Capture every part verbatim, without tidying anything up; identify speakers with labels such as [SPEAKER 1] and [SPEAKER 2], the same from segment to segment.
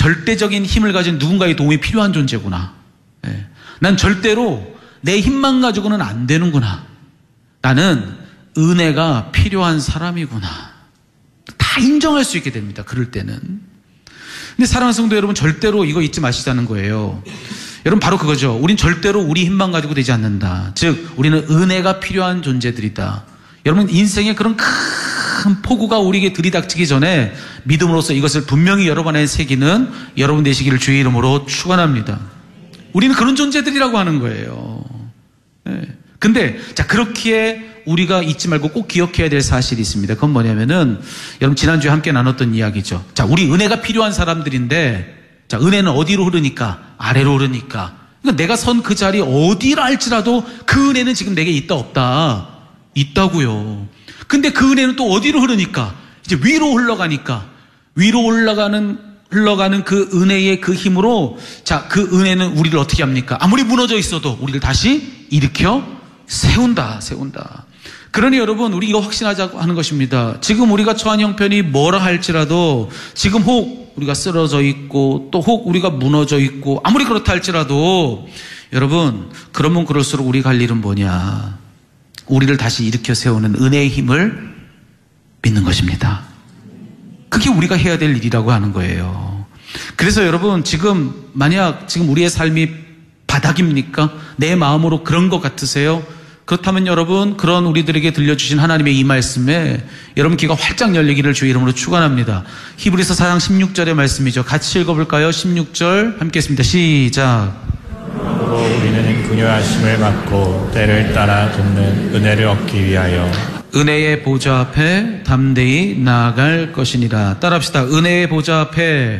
[SPEAKER 1] 절대적인 힘을 가진 누군가의 도움이 필요한 존재구나. 예. 난 절대로 내 힘만 가지고는 안 되는구나. 나는 은혜가 필요한 사람이구나. 다 인정할 수 있게 됩니다. 그럴 때는. 근데 사랑하는 성도 여러분, 절대로 이거 잊지 마시자는 거예요. 여러분, 바로 그거죠. 우린 절대로 우리 힘만 가지고 되지 않는다. 즉 우리는 은혜가 필요한 존재들이다. 여러분, 인생의 그런 큰 폭우가 우리에게 들이닥치기 전에 믿음으로써 이것을 분명히 여러분 안에 새기는 여러분 되시기를 주의 이름으로 축원합니다. 우리는 그런 존재들이라고 하는 거예요. 네. 근데 자, 그렇기에 우리가 잊지 말고 꼭 기억해야 될 사실이 있습니다. 그건 뭐냐면은, 여러분 지난주에 함께 나눴던 이야기죠. 자, 우리 은혜가 필요한 사람들인데, 자, 은혜는 어디로 흐르니까? 아래로 흐르니까. 그러니까 내가 선 그 자리 어디라 할지라도 그 은혜는 지금 내게 있다 없다? 있다고요. 근데 그 은혜는 또 어디로 흐르니까? 이제 위로 흘러가니까. 위로 올라가는 흘러가는 그 은혜의 그 힘으로, 자, 그 은혜는 우리를 어떻게 합니까? 아무리 무너져 있어도 우리를 다시 일으켜 세운다, 세운다. 그러니 여러분, 우리 이거 확신하자고 하는 것입니다. 지금 우리가 처한 형편이 뭐라 할지라도, 지금 혹 우리가 쓰러져 있고 또 혹 우리가 무너져 있고 아무리 그렇다 할지라도, 여러분, 그러면 그럴수록 우리가 할 일은 뭐냐? 우리를 다시 일으켜 세우는 은혜의 힘을 믿는 것입니다. 그게 우리가 해야 될 일이라고 하는 거예요. 그래서 여러분, 지금 만약 지금 우리의 삶이 바닥입니까? 내 마음으로 그런 것 같으세요? 그렇다면 여러분, 그런 우리들에게 들려주신 하나님의 이 말씀에 여러분 귀가 활짝 열리기를 주의 이름으로 축원합니다. 히브리서 사 장 십육 절의 말씀이죠. 같이 읽어볼까요? 십육 절 함께 했습니다. 시작.
[SPEAKER 2] 그러므로 우리는 긍휼하심을 받고 때를 따라 돕는 은혜를 얻기 위하여
[SPEAKER 1] 은혜의 보좌 앞에 담대히 나아갈 것이니라. 따라합시다. 은혜의 보좌 앞에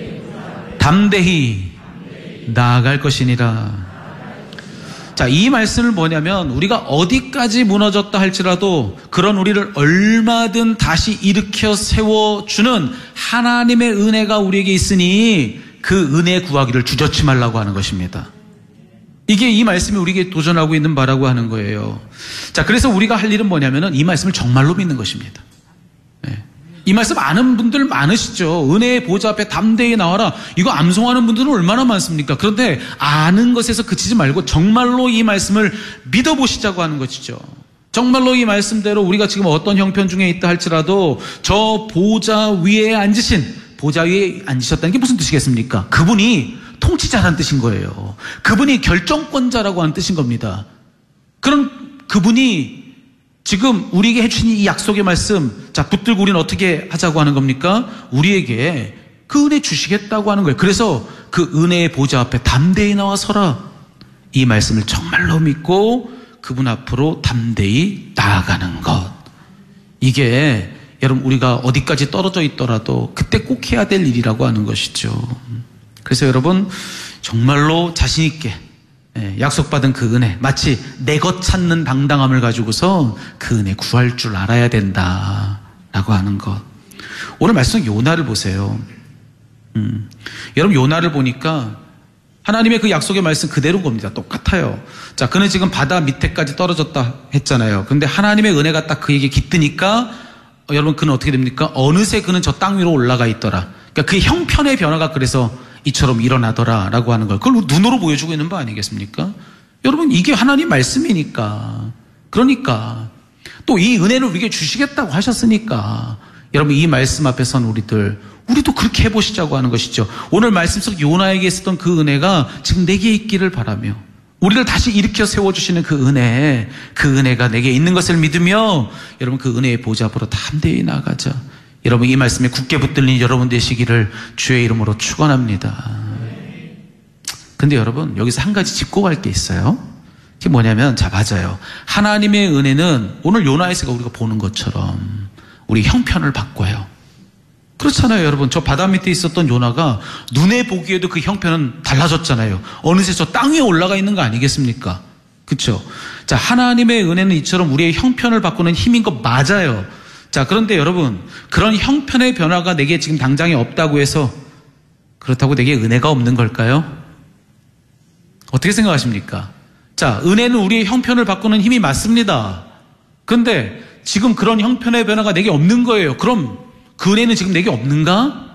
[SPEAKER 1] 담대히 나아갈 것이니라. 자, 이 말씀은 뭐냐면, 우리가 어디까지 무너졌다 할지라도 그런 우리를 얼마든 다시 일으켜 세워주는 하나님의 은혜가 우리에게 있으니 그 은혜 구하기를 주저치 말라고 하는 것입니다. 이게 이 말씀이 우리에게 도전하고 있는 바라고 하는 거예요. 자, 그래서 우리가 할 일은 뭐냐면은 이 말씀을 정말로 믿는 것입니다. 네. 이 말씀 아는 분들 많으시죠. 은혜의 보좌 앞에 담대히 나와라. 이거 암송하는 분들은 얼마나 많습니까? 그런데 아는 것에서 그치지 말고 정말로 이 말씀을 믿어보시자고 하는 것이죠. 정말로 이 말씀대로 우리가 지금 어떤 형편 중에 있다 할지라도 저 보좌 위에 앉으신, 보좌 위에 앉으셨다는 게 무슨 뜻이겠습니까? 그분이 통치자라는 뜻인 거예요. 그분이 결정권자라고 하는 뜻인 겁니다. 그런 그분이 지금 우리에게 해주신 이 약속의 말씀, 자, 붙들고 우리는 어떻게 하자고 하는 겁니까? 우리에게 그 은혜 주시겠다고 하는 거예요. 그래서 그 은혜의 보좌 앞에 담대히 나와 서라. 이 말씀을 정말로 믿고 그분 앞으로 담대히 나아가는 것. 이게 여러분, 우리가 어디까지 떨어져 있더라도 그때 꼭 해야 될 일이라고 하는 것이죠. 그래서 여러분, 정말로 자신 있게 약속받은 그 은혜, 마치 내 것 찾는 당당함을 가지고서 그 은혜 구할 줄 알아야 된다라고 하는 것. 오늘 말씀 요나를 보세요. 음. 여러분, 요나를 보니까 하나님의 그 약속의 말씀 그대로인 겁니다. 똑같아요. 자, 그는 지금 바다 밑에까지 떨어졌다 했잖아요. 그런데 하나님의 은혜가 딱 그에게 깃드니까 어, 여러분, 그는 어떻게 됩니까? 어느새 그는 저 땅 위로 올라가 있더라. 그러니까 그 형편의 변화가 그래서 이처럼 일어나더라라고 하는 걸, 그걸 눈으로 보여주고 있는 바 아니겠습니까? 여러분, 이게 하나님 말씀이니까. 그러니까 또 이 은혜를 우리에게 주시겠다고 하셨으니까 여러분, 이 말씀 앞에 선 우리들, 우리도 그렇게 해보시자고 하는 것이죠. 오늘 말씀 속 요나에게 있었던 그 은혜가 지금 내게 있기를 바라며, 우리를 다시 일으켜 세워주시는 그 은혜, 그 은혜가 내게 있는 것을 믿으며 여러분, 그 은혜의 보좌 앞으로 담대히 나아가자. 여러분, 이 말씀에 굳게 붙들린 여러분 되시기를 주의 이름으로 축원합니다. 근데 여러분, 여기서 한 가지 짚고 갈 게 있어요. 그게 뭐냐면, 자, 맞아요. 하나님의 은혜는 오늘 요나에서 우리가 보는 것처럼 우리 형편을 바꿔요. 그렇잖아요, 여러분. 저 바다 밑에 있었던 요나가 눈에 보기에도 그 형편은 달라졌잖아요. 어느새 저 땅 위에 올라가 있는 거 아니겠습니까? 그렇죠? 자, 하나님의 은혜는 이처럼 우리의 형편을 바꾸는 힘인 것 맞아요. 자, 그런데 여러분, 그런 형편의 변화가 내게 지금 당장에 없다고 해서 그렇다고 내게 은혜가 없는 걸까요? 어떻게 생각하십니까? 자, 은혜는 우리의 형편을 바꾸는 힘이 맞습니다. 그런데 지금 그런 형편의 변화가 내게 없는 거예요. 그럼 그 은혜는 지금 내게 없는가?